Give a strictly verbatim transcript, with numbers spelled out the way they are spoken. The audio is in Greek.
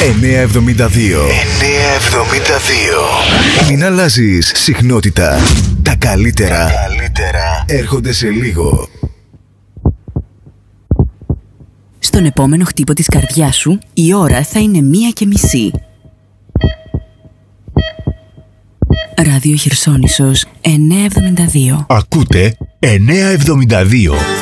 εννιακόσια εβδομήντα δύο. εννιακόσια εβδομήντα δύο. Μην αλλάζεις συχνότητα. Τα καλύτερα, Τα καλύτερα έρχονται σε λίγο. Στον επόμενο χτύπο της καρδιάς σου, η ώρα θα είναι μία και μισή. Ράδιο Χερσόνησος εννιακόσια εβδομήντα δύο. Ακούτε εννιακόσια εβδομήντα δύο.